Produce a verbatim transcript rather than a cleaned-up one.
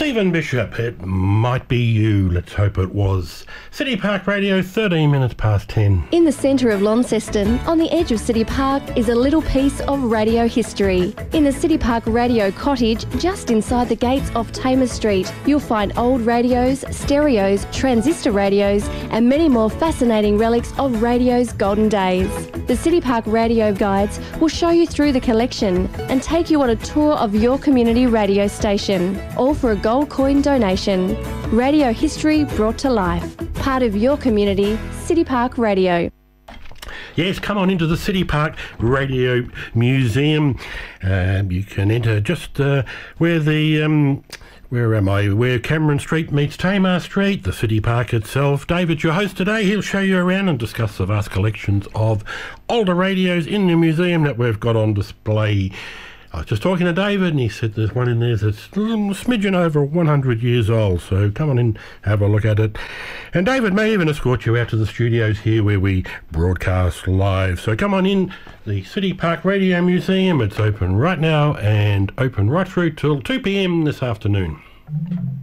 Stephen Bishop, it might be you. Let's hope it was. City Park Radio, thirteen minutes past ten. In the centre of Launceston, on the edge of City Park, is a little piece of radio history. In the City Park Radio Cottage, just inside the gates of Tamer Street, you'll find old radios, stereos, transistor radios, and many more fascinating relics of radio's golden days. The City Park Radio Guides will show you through the collection and take you on a tour of your community radio station, all for a gold coin donation. Radio history brought to life. Part of your community, City Park Radio. Yes, come on into the City Park Radio Museum. Um, you can enter just uh, where the... Um, Where am I? Where Cameron Street meets Tamar Street, the City Park itself. David's your host today. He'll show you around and discuss the vast collections of older radios in the museum that we've got on display. I was just talking to David and he said there's one in there that's a smidgen over one hundred years old, so come on in, have a look at it. And David may even escort you out to the studios here where we broadcast live. So come on in, the City Park Radio Museum. It's open right now and open right through till two p m this afternoon.